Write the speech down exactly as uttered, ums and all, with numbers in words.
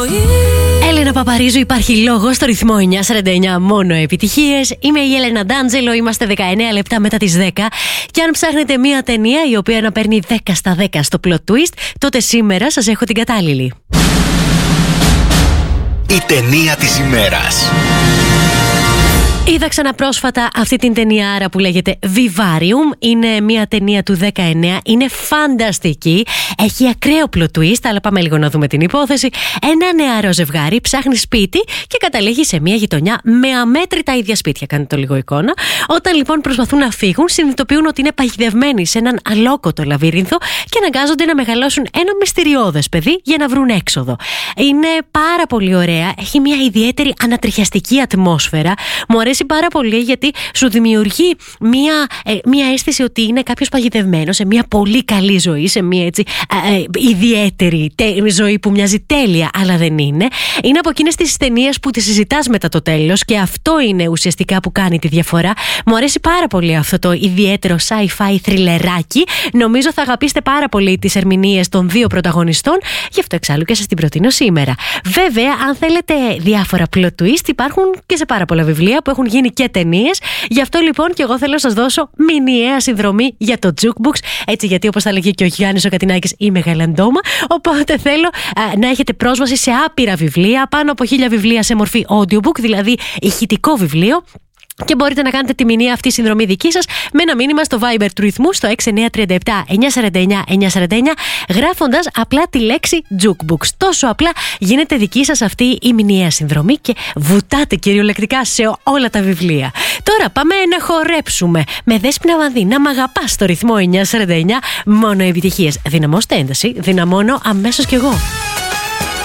Έλενα Παπαρίζου, υπάρχει λόγο στο ρυθμό εννιά σαράντα εννιά, μόνο επιτυχίες. Είμαι η Έλενα Ντάντζελο, είμαστε δεκαεννέα λεπτά μετά τις δέκα. Και αν ψάχνετε μια ταινία η οποία να παίρνει δέκα στα δέκα στο plot twist, τότε σήμερα σας έχω την κατάλληλη. Η ταινία της ημέρας. Είδα ξαναπρόσφατα αυτή την ταινιάρα που λέγεται Vivarium. Είναι μια ταινία του δεκαεννέα. Είναι φανταστική. Έχει ακραίο plot twist, αλλά πάμε λίγο να δούμε την υπόθεση. Ένα νεαρό ζευγάρι ψάχνει σπίτι και καταλήγει σε μια γειτονιά με αμέτρητα ίδια σπίτια. Κάντε το λίγο εικόνα. Όταν λοιπόν προσπαθούν να φύγουν, συνειδητοποιούν ότι είναι παγιδευμένοι σε έναν αλόκοτο λαβύρινθο και αναγκάζονται να μεγαλώσουν ένα μυστηριώδες παιδί για να βρουν έξοδο. Είναι πάρα πολύ ωραία. Έχει μια ιδιαίτερη ανατριχιαστική ατμόσφαιρα. Μου αρέσει πάρα πολύ γιατί σου δημιουργεί μια, ε, μια αίσθηση ότι είναι κάποιος παγιδευμένος σε μια πολύ καλή ζωή, σε μια έτσι ε, ε, ιδιαίτερη τε, ζωή που μοιάζει τέλεια, αλλά δεν είναι. Είναι από εκείνες τις ταινίες που τις συζητάς μετά το τέλος και αυτό είναι ουσιαστικά που κάνει τη διαφορά. Μου αρέσει πάρα πολύ αυτό το ιδιαίτερο sci-fi θριλεράκι. Νομίζω θα αγαπήσετε πάρα πολύ τις ερμηνείες των δύο πρωταγωνιστών, γι' αυτό εξάλλου και σας την προτείνω σήμερα. Βέβαια, αν θέλετε διάφορα plot twist, υπάρχουν και σε πάρα πολλά βιβλία που έχουν γίνει και ταινίες. Γι' αυτό λοιπόν και εγώ θέλω να σας δώσω μηνιαία συνδρομή για το Jukebox. Έτσι, γιατί όπως θα λέγει και ο Γιάννης ο Κατινάκης, είμαι γαλαντόμα. Οπότε θέλω α, να έχετε πρόσβαση σε άπειρα βιβλία, πάνω από χίλια βιβλία σε μορφή audiobook, δηλαδή ηχητικό βιβλίο. Και μπορείτε να κάνετε τη μηνιαία αυτή συνδρομή δική σας με ένα μήνυμα στο Viber του ρυθμού στο έξι εννιά τρία επτά εννιά σαράντα εννιά εννιά σαράντα εννιά, γράφοντας απλά τη λέξη Jukebox. Τόσο απλά γίνεται δική σας αυτή η μηνιαία συνδρομή και βουτάτε κυριολεκτικά σε όλα τα βιβλία. Τώρα πάμε να χορέψουμε με Δέσποινα Βανδύ, να μ' αγαπάς στο ρυθμό εννιά σαράντα εννιά, μόνο επιτυχίες. Δυναμώστε ένταση, δυναμώνω αμέσως κι εγώ.